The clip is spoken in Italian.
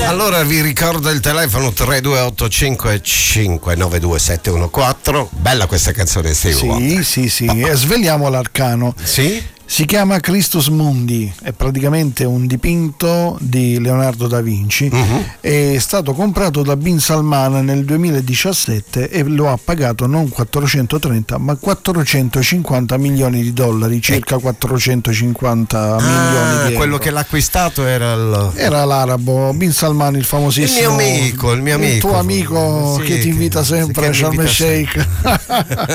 Allora vi ricordo il telefono 32855922714. Bella questa canzone, Steve. Sì, e sveliamo l'arcano. Sì? Si chiama Christus Mundi, è praticamente un dipinto di Leonardo da Vinci. È stato comprato da Bin Salman nel 2017 e lo ha pagato non 430 ma 450 milioni di dollari, circa 450 milioni di euro. Quello che l'ha acquistato era l'arabo Bin Salman, il famosissimo, il mio amico, il tuo amico, sì, che ti invita sempre a Sharm el Sheikh.